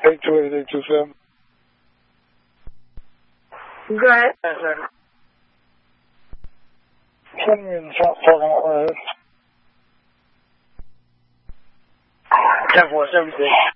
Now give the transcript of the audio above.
82882 Go ahead. Send me in talking 10-4, 76.